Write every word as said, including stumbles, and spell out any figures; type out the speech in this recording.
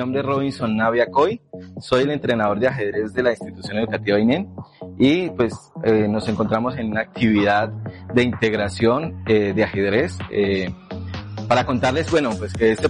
nombre es Robinson Navia Coy, soy el entrenador de ajedrez de la institución educativa I N E N y pues eh, nos encontramos en una actividad de integración eh, de ajedrez eh, para contarles, bueno, pues que este